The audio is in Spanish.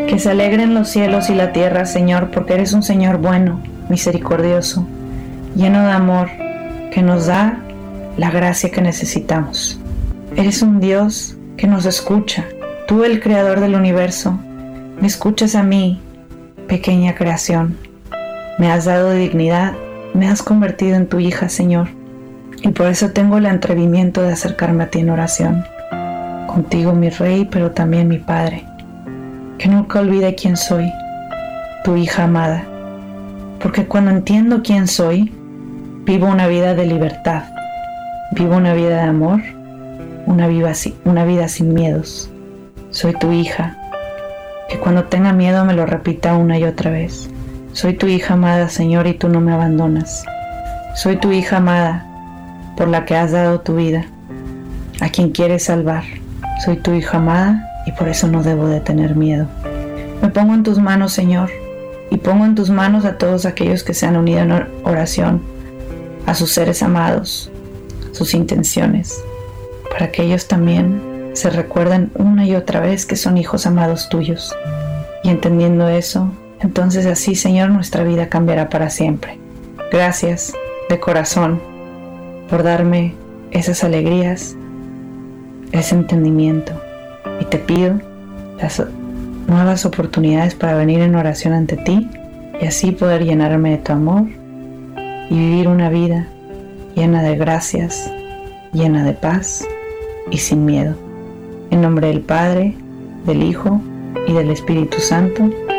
Que se alegren los cielos y la tierra, Señor, porque eres un Señor bueno, misericordioso, lleno de amor, que nos da la gracia que necesitamos. Eres un Dios que nos escucha. Tú, el creador del universo, me escuchas a mí, pequeña creación. Me has dado dignidad, me has convertido en tu hija, Señor, y por eso tengo el atrevimiento de acercarme a ti en oración. Contigo, mi Rey, pero también mi Padre. Que nunca olvide quién soy, tu hija amada, porque cuando entiendo quién soy, vivo una vida de libertad, vivo una vida de amor, una vida sin miedos. Soy tu hija, que cuando tenga miedo me lo repita una y otra vez. Soy tu hija amada, Señor, y tú no me abandonas. Soy tu hija amada, por la que has dado tu vida, a quien quieres salvar. Soy tu hija amada, y por eso no debo de tener miedo. Me pongo en tus manos, Señor, y pongo en tus manos a todos aquellos que se han unido en oración, a sus seres amados, sus intenciones, para que ellos también se recuerden una y otra vez que son hijos amados tuyos. Y entendiendo eso, entonces así, Señor, nuestra vida cambiará para siempre. Gracias de corazón por darme esas alegrías, ese entendimiento. Y te pido las nuevas oportunidades para venir en oración ante ti y así poder llenarme de tu amor y vivir una vida llena de gracias, llena de paz y sin miedo. En nombre del Padre, del Hijo y del Espíritu Santo.